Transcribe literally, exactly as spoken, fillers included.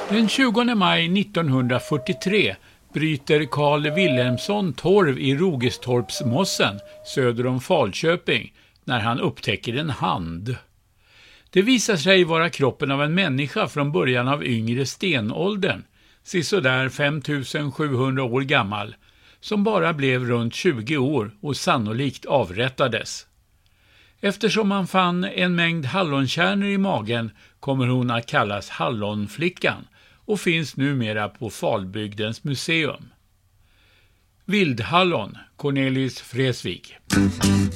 Den tjugonde maj nittonhundrafyrtiotre bryter Carl Wilhelmsson torv i Rogestorpsmossen söder om Falköping när han upptäcker en hand. Det visar sig vara kroppen av en människa från början av yngre stenåldern, sisådär femtusensjuhundra år gammal, som bara blev runt tjugo år och sannolikt avrättades. Eftersom man fann en mängd hallonkärnor i magen kommer hon att kallas Hallonflickan och finns numera på Falbygdens museum. Vildhallon, Cornelis Vreeswijk.